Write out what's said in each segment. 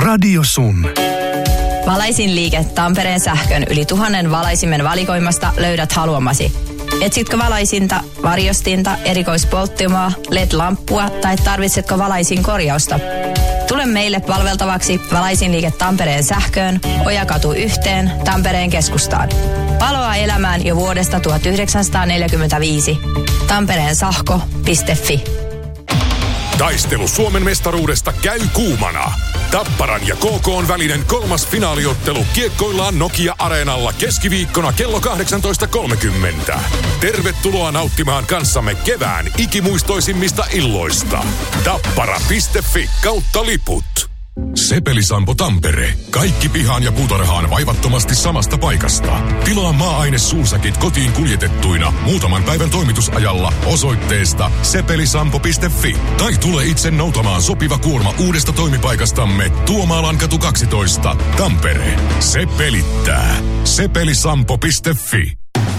Radio Sun. Valaisinliike Tampereen sähkön yli 1000 valaisimen valikoimasta löydät haluamasi. Etsitkö valaisinta, varjostinta, erikoispolttimaa, LED-lamppua tai tarvitsetko valaisin korjausta? Tule meille palveltavaksi Valaisinliike Tampereen sähköön, Ojakatu 1, Tampereen keskustaan. Valoa elämään jo vuodesta 1945. tampereensahko.fi. Taistelu Suomen mestaruudesta käy kuumana. Tapparan ja KK:n välinen 3. finaaliottelu kiekkoillaan Nokia-areenalla keskiviikkona kello 18.30. Tervetuloa nauttimaan kanssamme kevään ikimuistoisimmista illoista. Tappara.fi/liput. Sepelisampo Tampere. Kaikki pihaan ja puutarhaan vaivattomasti samasta paikasta. Tilaa maa-aine suusäkit kotiin kuljetettuina muutaman päivän toimitusajalla osoitteesta sepelisampo.fi. Tai tule itse noutamaan sopiva kuorma uudesta toimipaikastamme Tuomaallankatu 12, Tampere. Se pelittää. Sepelisampo.fi.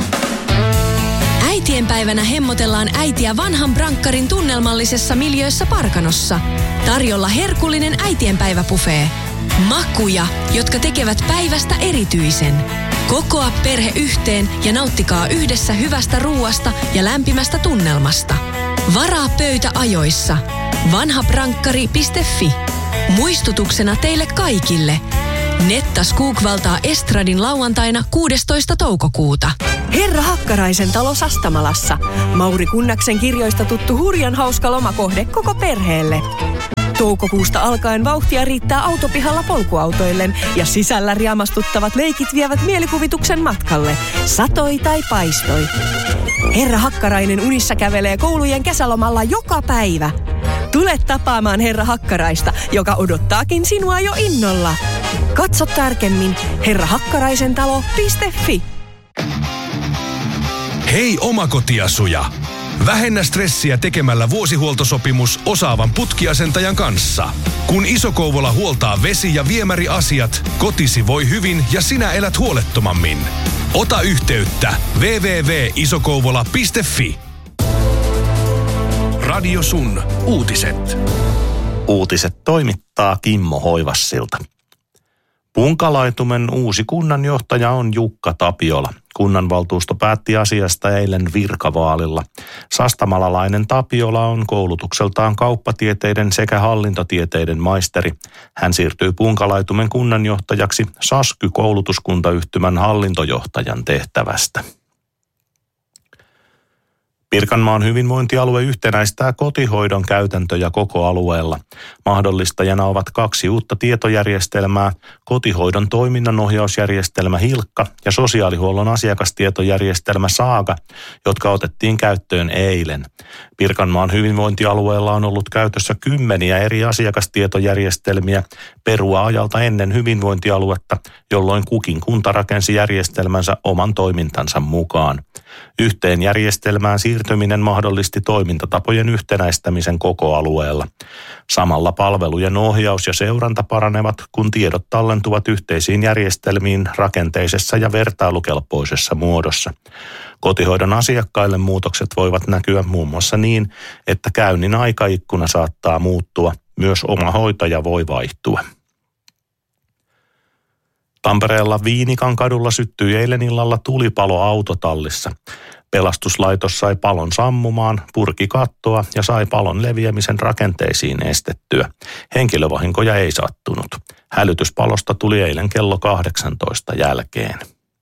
Äitienpäivänä hemmotellaan äitiä vanhan brankkarin tunnelmallisessa miljöössä Parkanossa. Tarjolla herkullinen äitienpäiväbuffet. Makuja, jotka tekevät päivästä erityisen. Kokoa perhe yhteen ja nauttikaa yhdessä hyvästä ruuasta ja lämpimästä tunnelmasta. Varaa pöytä ajoissa. vanhabrankkari.fi. Muistutuksena teille kaikille. Netta Skoogvaltaa Estradin lauantaina 16. toukokuuta. Herra Hakkaraisen talo Sastamalassa. Mauri Kunnaksen kirjoista tuttu hurjan hauska lomakohde koko perheelle. Toukokuusta alkaen vauhtia riittää autopihalla polkuautoillen ja sisällä riamastuttavat leikit vievät mielikuvituksen matkalle. Satoi tai paistoi. Herra Hakkarainen unissa kävelee koulujen kesälomalla joka päivä. Tule tapaamaan Herra Hakkaraista, joka odottaakin sinua jo innolla. Katso tarkemmin herrahakkaraisentalo.fi. Hei omakotiasuja! Vähennä stressiä tekemällä vuosihuoltosopimus osaavan putkiasentajan kanssa. Kun Iso-Kouvola huoltaa vesi- ja viemäriasiat, kotisi voi hyvin ja sinä elät huolettomammin. Ota yhteyttä www.isokouvola.fi. Radio Sun. Uutiset. Uutiset toimittaa Kimmo Hoivassilta. Punkalaitumen uusi kunnanjohtaja on Jukka Tapiola. Kunnanvaltuusto päätti asiasta eilen virkavaalilla. Sastamalalainen Tapiola on koulutukseltaan kauppatieteiden sekä hallintotieteiden maisteri. Hän siirtyy Punkalaitumen kunnanjohtajaksi Sasky-koulutuskuntayhtymän hallintojohtajan tehtävästä. Pirkanmaan hyvinvointialue yhtenäistää kotihoidon käytäntöjä koko alueella. Mahdollistajana ovat 2 uutta tietojärjestelmää, kotihoidon toiminnanohjausjärjestelmä Hilkka ja sosiaalihuollon asiakastietojärjestelmä Saaga, jotka otettiin käyttöön eilen. Pirkanmaan hyvinvointialueella on ollut käytössä 10 eri asiakastietojärjestelmiä perua ajalta ennen hyvinvointialuetta, jolloin kukin kunta rakensi järjestelmänsä oman toimintansa mukaan. Yhteen järjestelmään siirtyminen mahdollisti toimintatapojen yhtenäistämisen koko alueella. Samalla palvelujen ohjaus ja seuranta paranevat, kun tiedot tallentuvat yhteisiin järjestelmiin rakenteisessa ja vertailukelpoisessa muodossa. Kotihoidon asiakkaille muutokset voivat näkyä muun muassa niin, että käynnin aikaikkuna saattaa muuttua. Myös oma hoitaja voi vaihtua. Tampereella Viinikan kadulla syttyi eilen illalla tulipalo autotallissa. Pelastuslaitos sai palon sammumaan, purki kattoa ja sai palon leviämisen rakenteisiin estettyä. Henkilövahinkoja ei sattunut. Hälytys palosta tuli eilen kello 18 jälkeen.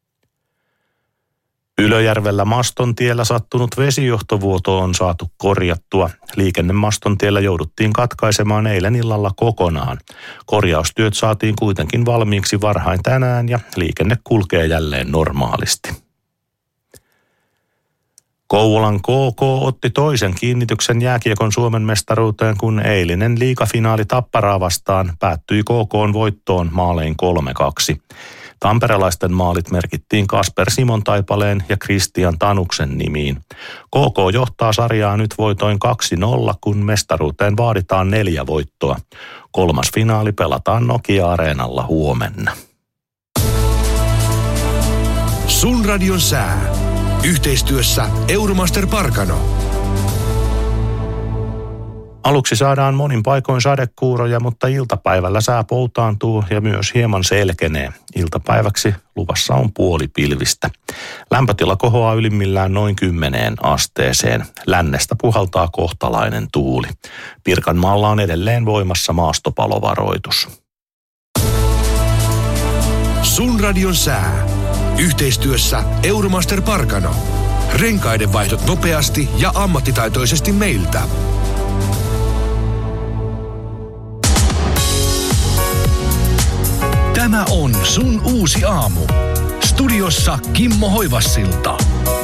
Ylöjärvellä Mastontiellä sattunut vesijohtovuoto on saatu korjattua. Liikenne Mastontiellä jouduttiin katkaisemaan eilen illalla kokonaan. Korjaustyöt saatiin kuitenkin valmiiksi varhain tänään ja liikenne kulkee jälleen normaalisti. Kouvolan KK otti toisen kiinnityksen jääkiekon Suomen mestaruuteen, kun eilinen liigafinaali Tapparaa vastaan päättyi KK:n voittoon maalein 3-2. Tamperelaisten maalit merkittiin Kasper Simon-Taipaleen ja Kristian Tanuksen nimiin. KK johtaa sarjaa nyt voitoin 2-0, kun mestaruuteen vaaditaan 4 voittoa. 3. finaali pelataan Nokia-areenalla huomenna. Sun radion sää. Yhteistyössä Euromaster Parkano. Aluksi saadaan monin paikoin sadekuuroja, mutta iltapäivällä sää poutaantuu ja myös hieman selkenee. Iltapäiväksi luvassa on puolipilvistä. Lämpötila kohoaa ylimmillään noin 10 asteeseen. Lännestä puhaltaa kohtalainen tuuli. Pirkanmaalla on edelleen voimassa maastopalovaroitus. Sun radion sää. Yhteistyössä Euromaster Parkano. Renkaiden vaihdot nopeasti ja ammattitaitoisesti meiltä. Tämä on Sun uusi aamu. Studiossa Kimmo Hoivassilta.